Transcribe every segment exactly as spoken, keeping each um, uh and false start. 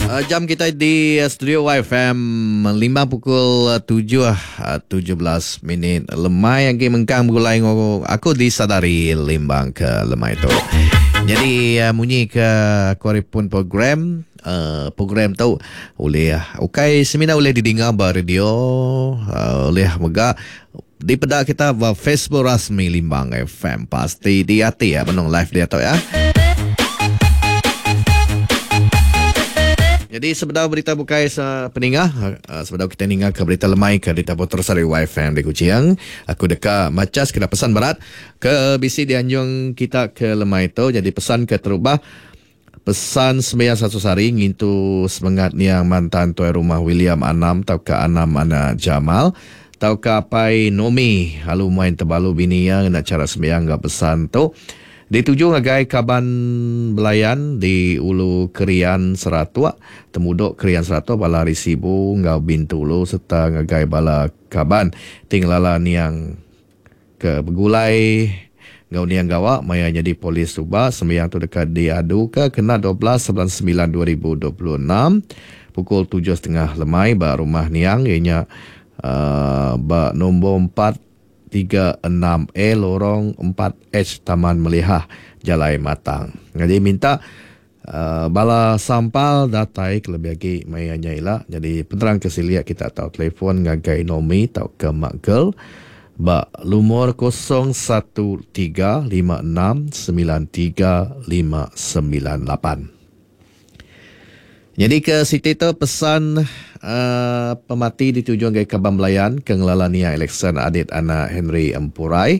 Uh, jam kita di uh, studio Y F M lima pukul tujuh uh, tujuh belas minit. Lemai yang mengkang mulai aku disadari limbang ke lemai itu. Jadi uh, munyi ke koripun program uh, program tu oleh okay semina oleh didengar ba radio uh, oleh mega di pedak kita ba Facebook rasmi Limbang F M pasti di hati ya menong live dia tu ya. Jadi sebenarnya berita bukai sa peningah uh, sebenarnya kita ninga ke berita lemai ke berita Putrasari Y F M di Kuching. Aku dekat macas kena pesan berat ke bisi di anjung kita ke lemai tu. Jadi pesan ke terubah pesan sembilan satu sari ngintu semangat niang mantan tuan rumah William Anam tau ke Anam Ana Jamal tau ke apai Nomi halu main terbalu bini yang nak cara sembiang gak pesan tu. Dituju ngagai kaban belayan di Ulu Kerian Seratua, temuduk Kerian Seratua bala risibu ngau bintulu serta ngagai bala kaban tinglala niang ke begulai ngau niang gawa maya jadi polis Subah sembiang tu dekat diadu ke kena dua belas sebelas sembilan dua ribu dua puluh enam pukul tujuh tiga puluh lemai ba rumah niang ianya uh, ba nombor empat tiga enam A lorong empat H Taman Melihah Jalai Matang. Jadi minta uh, bala sampal datai lebih lagi mai nyaila. Jadi penerang kesiliak kita tahu telefon ngagai Nomi tau ke Mak Girl ba lumur kosong satu tiga lima enam sembilan tiga lima sembilan lapan. Jadi ke Siti tu pesan uh, pemati dituju ke Kabam Belayan ke ngelalania election adit anak Henry Empurai.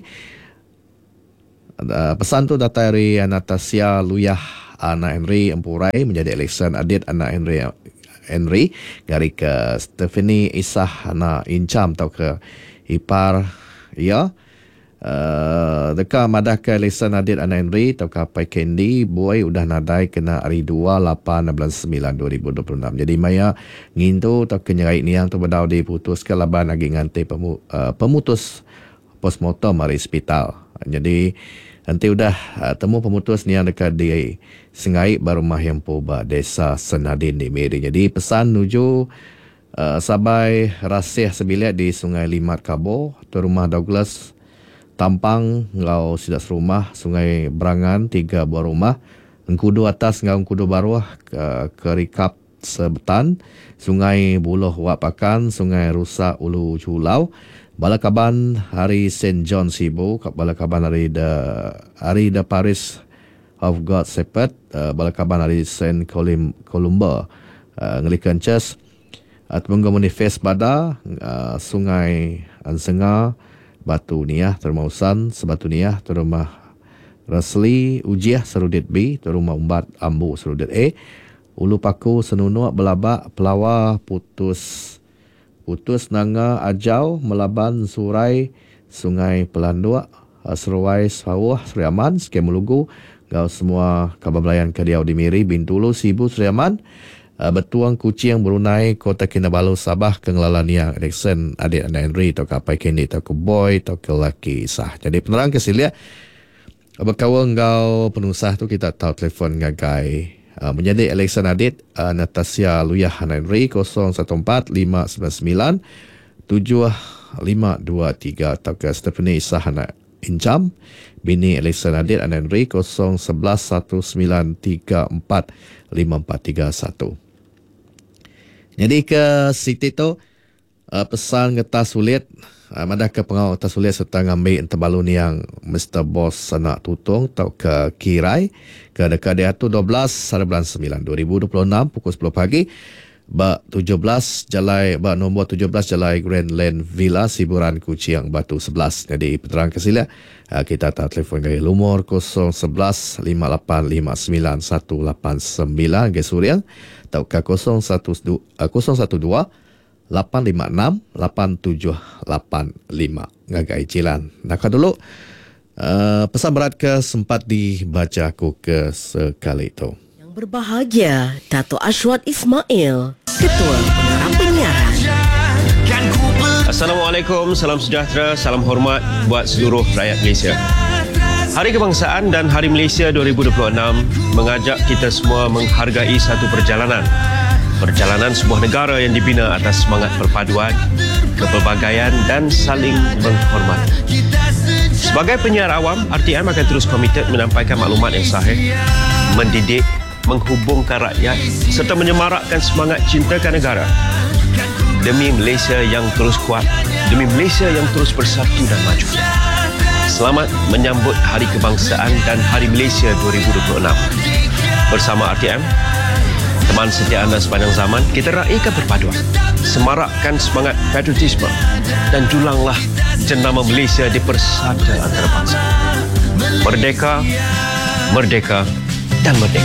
Uh, pesan tu datang dari Natasha Luyah anak Henry Empurai menjadi election adit anak Henry Henry dari ke Stephanie Isah anak Incam tau ke ipar ya. Uh, dekat madah ke lesan adit anak Henry atau kapai Candy boy udah nadai kena hari dua lapan enam sembilan dua ribu dua puluh enam. Jadi maya ngintu atau kenyerai ni yang tu berdau diputus ke laban lagi nganti pemu, uh, pemutus postmortem hari hospital. Jadi nanti udah uh, temu pemutus ni yang dekat di Sengai Barumah yang Poba Desa Senadin di Miri. Jadi pesan nuju uh, Sabai Rasih Sebilik di Sungai Limat Kabo atau rumah Douglas Tampang ngau sidak serumah Sungai Berangan tiga buah rumah Engkudu atas ngau Engkudu Baruah ke, Kerikap Sebetan Sungai Buloh Wapakan Sungai Rusak Ulu Culau Balakaban Hari Saint John Sibu Balakaban Hari de Hari de Paris of God Sepet uh, Balakaban Hari Saint Colum, Columba uh, Ngelikan Church uh, Temunggu Manifest Bada uh, Sungai Ansenga Batu Niah Termausan Sebatu Niah Terumah Rasli Ujiah Serudit B Terumah Umbat Ambu Serudit A Ulu Paku Senunuak Belabak Pelawa Putus Putus Nanga Ajau Melaban Surai Sungai Pelanduak Seruai Sawah Seriaman Skemulugu Gau semua Kabar Belayan Kediau Dimiri Bintulu Sibu Seriaman Uh, Betuang Kucing Brunei Kota Kinabalu Sabah Kengelalan yang election adik anak Henry atau kapai Kendi atau ke boy atau ke laki sah. Jadi penerang kesilia berkawan ngau penusah tu kita tahu telefon ngagai uh, menjadi election adik uh, Natasha Luyah anak Henry kosong satu empat lima sembilan sembilan tujuh lima dua tiga atau ke Stephanie Isah anak Incam bini election adik anak Henry kosong sebelas satu sembilan tiga empat lima empat tiga satu. Jadi ke Siti tu uh, pesan ngetas sulit uh, madah ke pengawal tas sulit serta ngambil terbalu ni yang Mister Boss anak tutung tau ke Kirai ke dekat dia tu dua belas bulan sembilan dua ribu dua puluh enam pukul sepuluh pagi ba tujuh belas Jalai ba nombor tujuh belas Jalai Grand Land Villa Siburan Kuching Batu sebelas. Jadi penerang kesila uh, kita tak telefon gaya lumur kosong sebelas lima lapan lima sembilan satu lapan sembilan ke Suriang atau ke kosong satu dua lapan lima enam lapan tujuh lapan lima ngagai Cilan. Nak dulu uh, pesan berat ke sempat dibaca aku ke sekali itu. Yang berbahagia Dato' Ashwat Ismail, Ketua Pengarah Penyiaran. Assalamualaikum, salam sejahtera, salam hormat buat seluruh rakyat Malaysia. Hari Kebangsaan dan Hari Malaysia dua ribu dua puluh enam mengajak kita semua menghargai satu perjalanan perjalanan sebuah negara yang dibina atas semangat perpaduan, kepelbagaian dan saling menghormati. Sebagai penyiar awam, R T M akan terus komited menyampaikan maklumat yang sahih, mendidik, menghubungkan rakyat serta menyemarakkan semangat cintakan negara demi Malaysia yang terus kuat, demi Malaysia yang terus bersatu dan maju. Selamat menyambut Hari Kebangsaan dan Hari Malaysia dua ribu dua puluh enam. Bersama R T M, teman setia anda sepanjang zaman, kita raikan perpaduan, semarakkan semangat patriotisme dan julanglah jenama Malaysia di persada antarabangsa. Merdeka, merdeka dan merdeka.